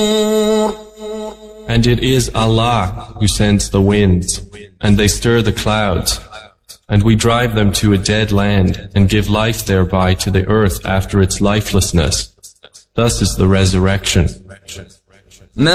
And it is Allah who sends the winds, and they stir the clouds, and we drive them to a dead land, and give life thereby to the earth after its lifelessness. Thus is the resurrection.